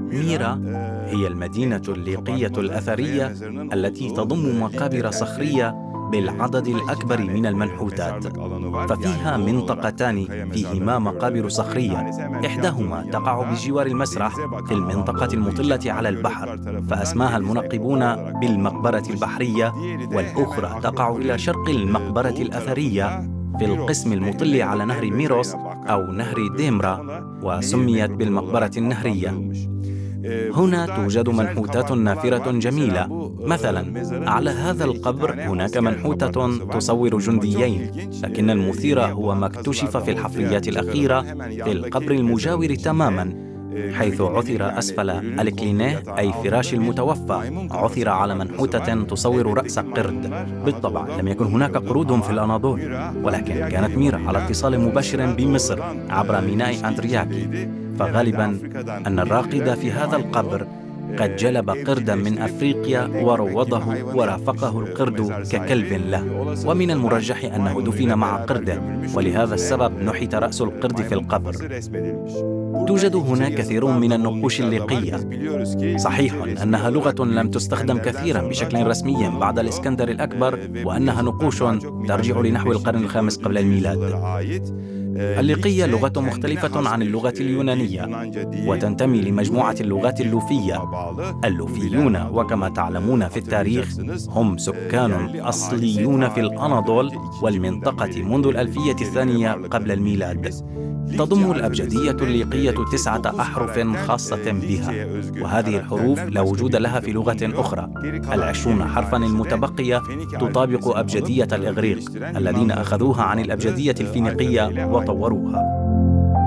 ميرا هي المدينة الليقية الأثرية التي تضم مقابر صخرية بالعدد الأكبر من المنحوتات، ففيها منطقتان فيهما مقابر صخرية، إحداهما تقع بجوار المسرح في المنطقة المطلة على البحر فأسماها المنقبون بالمقبرة البحرية، والأخرى تقع إلى شرق المقبرة الأثرية في القسم المطل على نهر ميروس أو نهر ديمرا، وسميت بالمقبرة النهرية. هنا توجد منحوتات نافرة جميلة، مثلا على هذا القبر هناك منحوتة تصور جنديين، لكن المثير هو ما اكتشف في الحفريات الأخيرة في القبر المجاور تماما، حيث عثر أسفل الكلينيه أي فراش المتوفى عثر على منحوتة تصور رأس قرد. بالطبع لم يكن هناك قرود في الأناضول، ولكن كانت ميرا على اتصال مباشر بمصر عبر ميناء أندرياكي، فغالبا أن الراقد في هذا القبر قد جلب قردا من أفريقيا وروضه ورافقه القرد ككلب له، ومن المرجح أنه دفن مع قرده، ولهذا السبب نحت رأس القرد في القبر. توجد هناك كثير من النقوش الليقية. صحيح أنها لغة لم تستخدم كثيرا بشكل رسمي بعد الإسكندر الأكبر، وأنها نقوش ترجع لنحو القرن الخامس قبل الميلاد. الليقية لغة مختلفة عن اللغة اليونانية، وتنتمي لمجموعة اللغات اللوفية. اللوفيون وكما تعلمون في التاريخ هم سكان أصليون في الأناضول والمنطقة منذ الألفية الثانية قبل الميلاد. تضم الأبجدية الليقية 9 أحرف خاصة بها، وهذه الحروف لا وجود لها في لغة أخرى. 20 حرفاً المتبقية تطابق أبجدية الإغريق الذين أخذوها عن الأبجدية الفينيقية وطوروها.